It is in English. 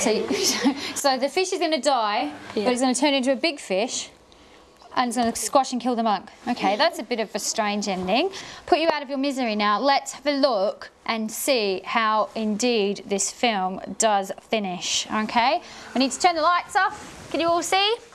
So the fish is going to die, but it's going to turn into a big fish, and it's going to squash and kill the monk. Okay, that's a bit of a strange ending. Put you out of your misery now. Let's have a look and see how indeed this film does finish. Okay, we need to turn the lights off. Can you all see?